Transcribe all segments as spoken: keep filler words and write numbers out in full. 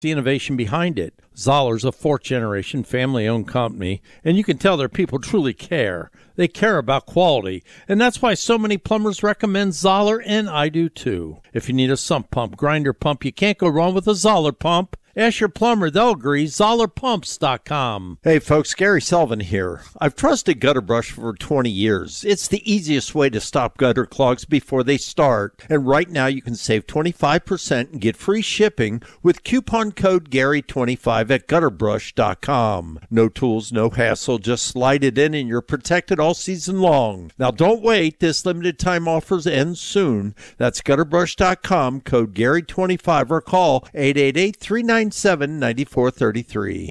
the innovation behind it. Zoller's a fourth-generation family-owned company, and you can tell their people truly care. They care about quality, and that's why so many plumbers recommend Zoller, and I do too. If you need a sump pump, grinder pump, you can't go wrong with a Zoller pump. Ask your plumber, they'll agree. Zoller Pumps dot com. Hey folks, Gary Sullivan here. I've trusted Gutter Brush for twenty years. It's the easiest way to stop gutter clogs before they start. And right now you can save twenty-five percent and get free shipping with coupon code Gary twenty-five at Gutter Brush dot com. No tools, no hassle, just slide it in and you're protected all season long. Now don't wait, this limited time offers end soon. That's Gutter Brush dot com, code Gary twenty-five, or call eight eight eight, three nine seven, nine four three three.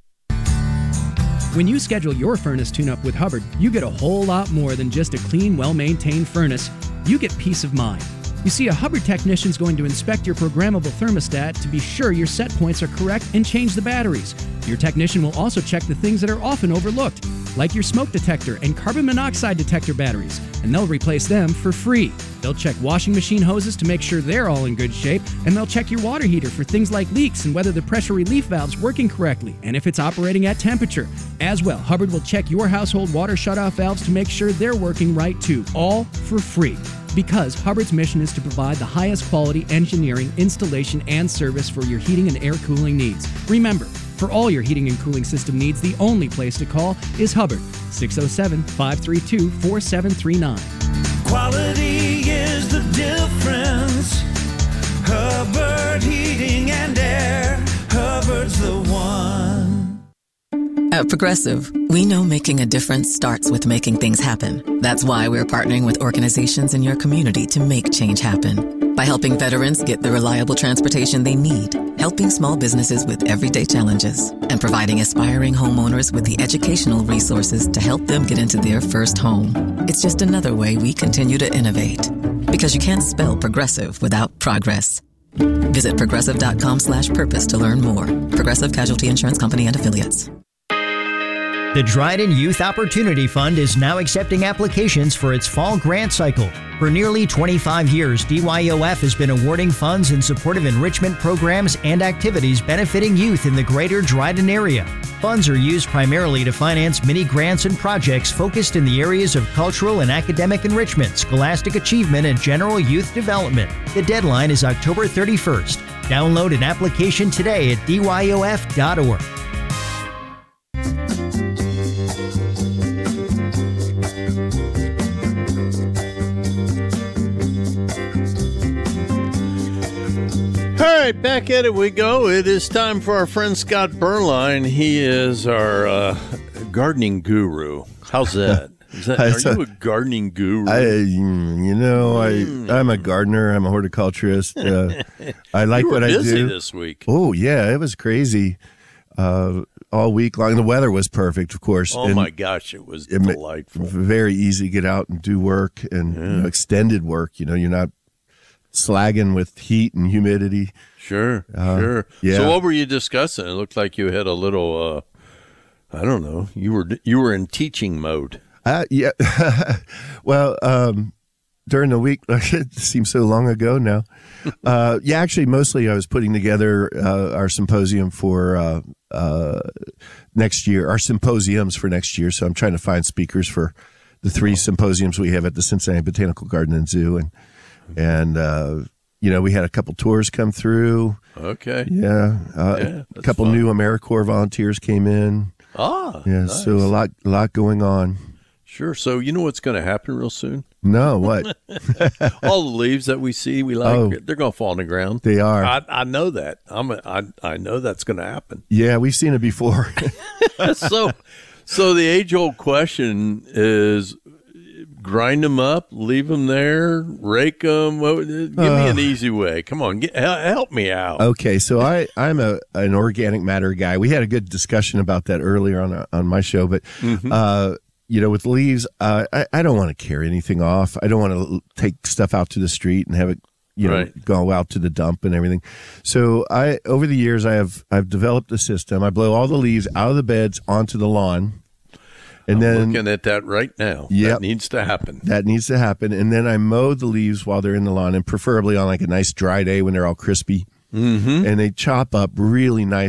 When you schedule your furnace tune-up with Hubbard, you get a whole lot more than just a clean, well-maintained furnace. You get peace of mind. You see, a Hubbard technician's going to inspect your programmable thermostat to be sure your set points are correct and change the batteries. Your technician will also check the things that are often overlooked, like your smoke detector and carbon monoxide detector batteries, and they'll replace them for free. They'll check washing machine hoses to make sure they're all in good shape, and they'll check your water heater for things like leaks and whether the pressure relief valve's working correctly, and if it's operating at temperature. As well, Hubbard will check your household water shutoff valves to make sure they're working right too, all for free. Because Hubbard's mission is to provide the highest quality engineering, installation, and service for your heating and air cooling needs. Remember, for all your heating and cooling system needs, the only place to call is Hubbard, six oh seven, five three two, four seven three nine. Quality is the difference. Hubbard Heating and Air. Hubbard's the one. At Progressive, we know making a difference starts with making things happen. That's why we're partnering with organizations in your community to make change happen. By helping veterans get the reliable transportation they need, helping small businesses with everyday challenges, and providing aspiring homeowners with the educational resources to help them get into their first home. It's just another way we continue to innovate. Because you can't spell progressive without progress. Visit progressive.com slash purpose to learn more. Progressive Casualty Insurance Company and Affiliates. The Dryden Youth Opportunity Fund is now accepting applications for its fall grant cycle. For nearly twenty-five years, D Y O F has been awarding funds in support of enrichment programs and activities benefiting youth in the greater Dryden area. Funds are used primarily to finance many grants and projects focused in the areas of cultural and academic enrichment, scholastic achievement, and general youth development. The deadline is October thirty-first. Download an application today at D Y O F dot org. All right, back at it we go. It is time for our friend Scott Berline. He is our uh, gardening guru. How's that? Is that are you a gardening guru? I, you know, I I'm a gardener. I'm a horticulturist. Uh, I like you were what busy I do this week. Oh yeah, it was crazy. Uh, all week long. The weather was perfect, of course. Oh and my gosh, it was it delightful. Very easy to get out and do work and Yeah. you know, extended work. You know, you're not slagging with heat and humidity. Sure, Uh, sure. yeah. So what were you discussing? It looked like you had a little, uh, I don't know, you were you were in teaching mode. Uh, yeah. well, um, during the week, it seems so long ago now. Uh, yeah, actually, mostly I was putting together uh, our symposium for uh, uh, next year, our symposiums for next year. So I'm trying to find speakers for the three symposiums we have at the Cincinnati Botanical Garden and Zoo. And, and uh, you know, we had a couple tours come through. Okay. Yeah. Uh, Yeah, a couple fun. new AmeriCorps volunteers came in. Ah, Yeah. nice. So a lot, a lot going on. Sure. So you know what's going to happen real soon? No, what? All the leaves that we see, we like, Oh. they're going to fall on the ground. They are. I, I know that. I'm a, I, I know that's going to happen. Yeah, we've seen it before. so, so the age-old question is: grind them up, leave them there, rake them. Give me an easy way. Come on, get, hel- help me out. Okay, so I I'm a an organic matter guy. We had a good discussion about that earlier on on my show, but Mhm. uh, you know, with leaves, uh, I I don't want to carry anything off. I don't want to take stuff out to the street and have it, you know, Right. go out to the dump and everything. So I over the years I have I've developed a system. I blow all the leaves out of the beds onto the lawn. And I'm then looking at that right now. Yep. That needs to happen. That needs to happen. And then I mow the leaves while they're in the lawn, and preferably on like a nice dry day when they're all crispy. mm-hmm. and they chop up really nice.